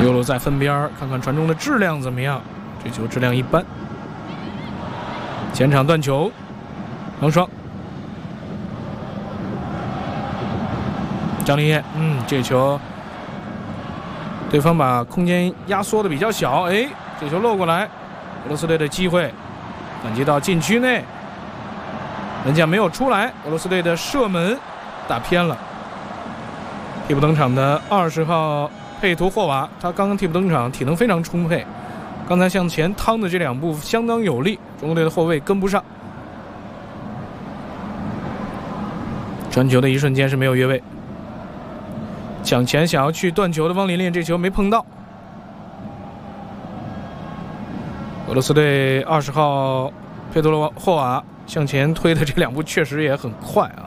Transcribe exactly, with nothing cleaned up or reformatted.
右路在分边，看看传中的质量怎么样。这球质量一般。前场断球，王霜。张林业，嗯，这球对方把空间压缩的比较小，哎，这球漏过来，俄罗斯队的机会，反击到禁区内，人家没有出来，俄罗斯队的射门打偏了。替补登场的二十号佩图霍娃，他刚刚替补登场，体能非常充沛，刚才向前趟的这两步相当有力，中国队的后卫跟不上。传球的一瞬间是没有越位。抢前想要去断球的汪琳琳，这球没碰到。俄罗斯队二十号佩图罗霍娃向前推的这两步确实也很快啊。